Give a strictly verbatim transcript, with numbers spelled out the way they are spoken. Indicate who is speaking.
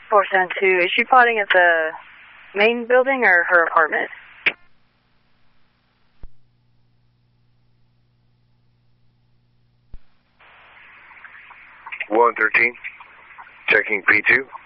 Speaker 1: four seven two, is she plotting at the main building or her apartment?
Speaker 2: one thirteen, checking P two.